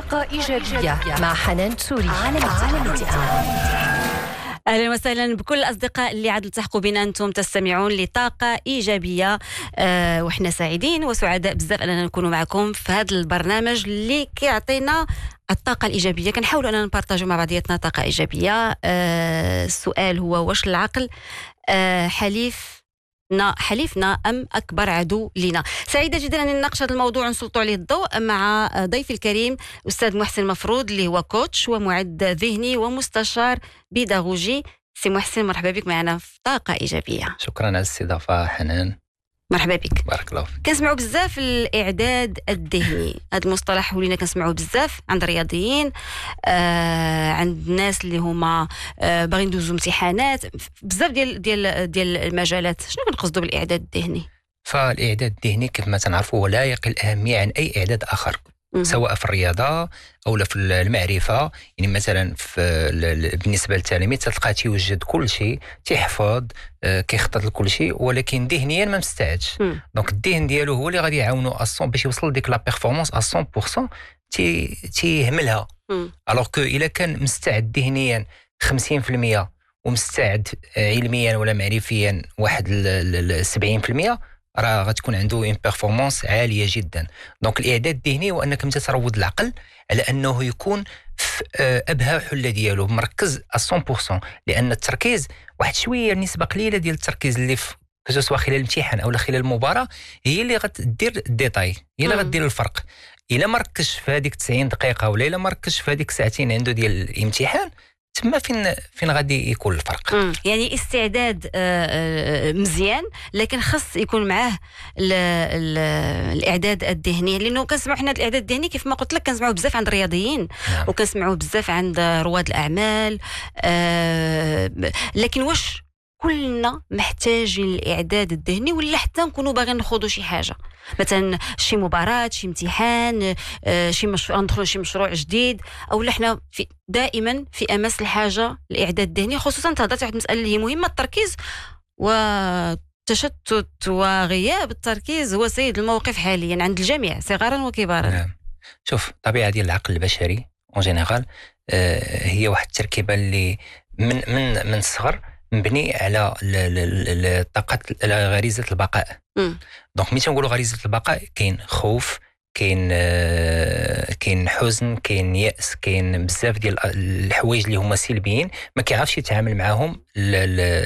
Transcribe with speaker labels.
Speaker 1: طاقة إيجابية مع حنان تسوري على
Speaker 2: اهلا وسهلا بكل الاصدقاء اللي عاد التحقوا بنا. انتم تستمعون لطاقه ايجابيه، وإحنا سعيدين وسعداء بزاف اننا نكونوا معكم في هذا البرنامج اللي كيعطينا الطاقه الايجابيه. كنحاولوا اننا نبارطاجوا مع بعضياتنا طاقه ايجابيه. السؤال هو: واش العقل حليفنا أم أكبر عدو لنا؟ سعيدة جدا أن نناقش هذا الموضوع ونسلطوا عليه الضوء مع ضيفي الكريم أستاذ محسن مفروض، اللي هو كوتش ومعد ذهني ومستشار بيداغوجي. سي محسن، مرحبا بك معنا في طاقة إيجابية.
Speaker 3: شكرا على الاستضافة حنان.
Speaker 2: مرحبا بك.
Speaker 3: بارك الله فيك.
Speaker 2: كنسمعوا بزاف الإعداد الذهني، هذا المصطلح ولينا كنسمعوا بزاف عند الرياضيين، عند الناس اللي هما باغيين يدوزوا امتحانات، بزاف ديال المجالات. شنو كنقصدوا بالإعداد الذهني؟
Speaker 3: فالإعداد الذهني كيف ما تنعرفوا هو لا يقل أهمية عن أي إعداد آخر، سواء في الرياضة أو في المعرفة. يعني مثلا بالنسبة للتلاميذ تلقاه تيوجد كل شيء، تيحفظ، كيخطط لكل شيء، ولكن ذهنيا ما مستعدش. دونك الذهن ديالو هو اللي غادي يعاونو باش يوصل ديك لا بيرفورمانس 100%، تيهملها. الوغ كو الا كان مستعد ذهنيا 50% ومستعد علميا ولا معرفيا واحد 70%، راه غتكون عنده ان بيرفورمانس عاليه جدا. دونك الاعداد الذهني هو انك انت تروض العقل على انه يكون في ابهى حله ديالو مركز 100%، لان التركيز واحد شويه نسبه قليله ديال التركيز اللي في سواء خلال الامتحان او خلال المباراه هي اللي غتدير الديتاي، هي اللي غدير الفرق. الا ما ركزش في هذيك 90 دقيقه ولا الا ما ركزش في هذيك ساعتين عنده ديال الامتحان، تما فين غادي يكون الفرق.
Speaker 2: يعني استعداد مزيان، لكن خص يكون معاه الاعداد الذهني، لانه كنسمعوا حنا الاعداد الذهني كيف ما قلت لك كنسمعوا بزاف عند الرياضيين. نعم. وكنسمعوا بزاف عند رواد الاعمال، لكن واش كلنا محتاجين الاعداد الذهني، ولا حتى نكونوا باغيين نخوضوا شي حاجه، مثلا شي مباراه، شي امتحان، شي مشروع، ندخلوا شي مشروع جديد، او احنا دائما في امس الحاجه الاعداد الذهني؟ خصوصا تهضرت واحد المساله اللي هي مهمه، التركيز والتشتت وغياب التركيز هو سيد الموقف حاليا عند الجميع صغارا وكبارا.
Speaker 3: نعم. شوف، طبيعه ديال العقل البشري اون جينيرال هي واحد التركيبه اللي من الصغر مبني على الطاقه، على غريزه البقاء. دونك ملي تنقولوا غريزه البقاء، كاين خوف، كاين حزن، كاين يأس، كاين بزاف ديال الحوايج اللي هما سلبيين ما كيعرفش يتعامل معاهم